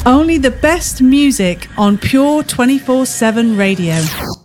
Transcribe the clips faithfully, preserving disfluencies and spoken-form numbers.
Only the best music on Pure twenty-four seven radio.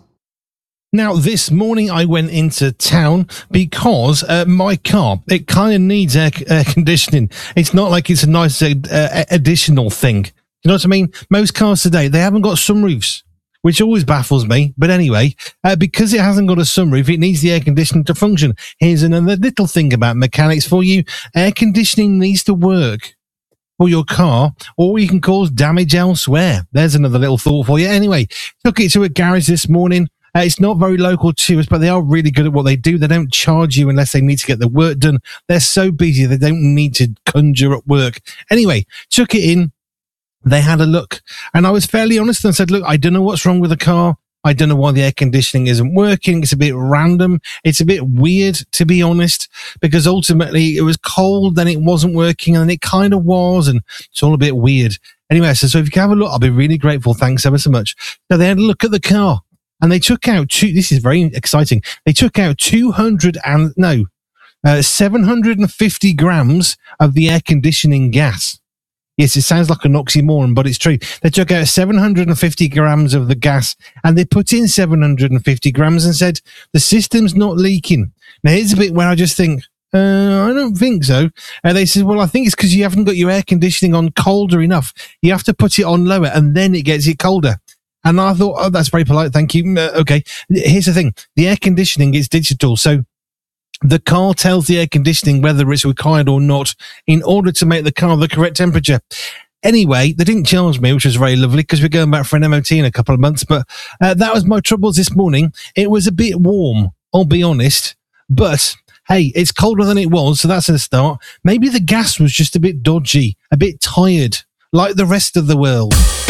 Now, this morning I went into town because uh, my car, it kind of needs air, air conditioning. It's not like it's a nice uh, uh, additional thing. You know what I mean? Most cars today, they haven't got sunroofs, which always baffles me. But anyway, uh, because it hasn't got a sunroof, it needs the air conditioning to function. Here's another little thing about mechanics for you. Air conditioning needs to work for your car, or you can cause damage elsewhere. There's another little thought for you. Anyway, took it to a garage this morning. Uh, it's not very local to us, but they are really good at what they do. They don't charge you unless they need to get the work done. They're so busy, they don't need to conjure up work. Anyway, took it in. They had a look, and I was fairly honest and said, look, I don't know what's wrong with the car. I don't know why the air conditioning isn't working. It's a bit random. It's a bit weird, to be honest, because ultimately it was cold, then it wasn't working, and then it kind of was, and it's all a bit weird. Anyway, so, so if you can have a look, I'll be really grateful. Thanks ever so much. So they had a look at the car, and they took out two, this is very exciting. They took out two hundred and, no, uh, seven hundred fifty grams of the air conditioning gas. Yes, it sounds like an oxymoron, but it's true. They took out seven hundred fifty grams of the gas and they put in seven hundred fifty grams and said, the system's not leaking. Now, here's a bit where I just think, uh, I don't think so. And they said, well, I think it's because you haven't got your air conditioning on colder enough. You have to put it on lower and then it gets it colder. And I thought, oh, that's very polite. Thank you. Uh, okay. Here's the thing. The air conditioning is digital. So the car tells the air conditioning whether it's required or not in order to make the car the correct temperature. Anyway, they didn't charge me, which was very lovely because we're going back for an M O T in a couple of months. But uh, that was my troubles this morning. It was a bit warm, I'll be honest. But hey, it's colder than it was, so that's a start. Maybe the gas was just a bit dodgy, a bit tired, like the rest of the world.